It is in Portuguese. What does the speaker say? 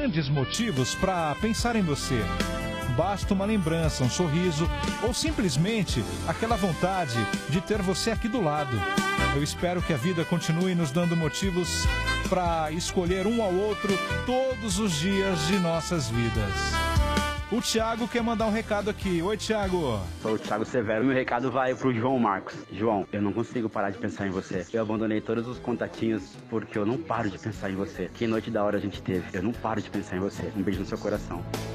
grandes motivos para pensar em você. Basta uma lembrança, um sorriso ou simplesmente aquela vontade de ter você aqui do lado. Eu espero que a vida continue nos dando motivos para escolher um ao outro todos os dias de nossas vidas. O Thiago quer mandar um recado aqui. Oi, Thiago. Sou o Thiago Severo. Meu recado vai pro João Marcos. João, eu não consigo parar de pensar em você. Eu abandonei todos os contatinhos porque eu não paro de pensar em você. Que noite da hora a gente teve. Eu não paro de pensar em você. Um beijo no seu coração.